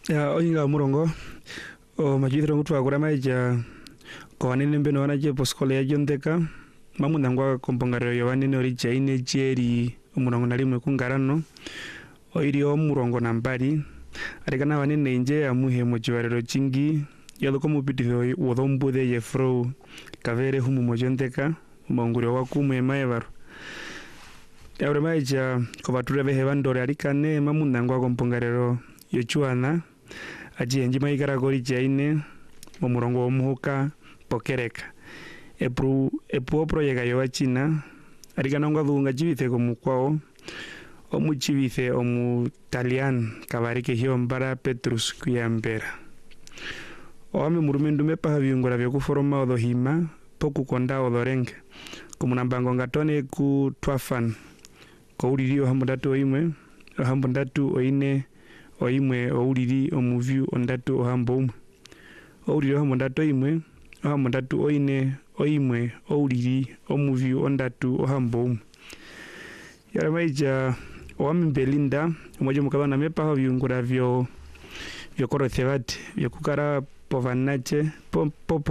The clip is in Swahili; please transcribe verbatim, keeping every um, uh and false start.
ya oinga murongo o majithiro mutu agura maija ko anene mbeno wanaje poskole ya jonteka mamunda ngwa kompongarero yo wanene ori jaine jeri umurongo na rimwe kungarano oiri o murongo nambari arikana wanene nje amuhe mojiwarero chingi yalo komu bidivyo wodhombudhe ye fro kavere humu mojonteka mongure wakumwe maevaro yaure maija ko bature behe bandore arikane mamunda ngwa kompongarero yo chuana aji enji maigara gori jaine mo murongo omuhuka pokereka epru epu proyega yo achina arikana ngwa dhunga jibithe komukwao omu jibithe omu talian kabarike hiyo mbara Petrus kuyambera oame murumendu mepa viungora vyo kuforoma odhohima poku konda odhorenge kumunambango ngatone ku twafan ko uriri ohambundatu oimwe ohambundatu oine oimwe ouriri omuvyu ondatu ohambo umwe ouriri ohambundatu oimwe ohambundatu oine oimwe ouriri omuvyu ondatu ohambo umwe yara maija oame Belinda omojo mukabana mepa viungora vyo vyo korothebati vyo kukara povanache po, po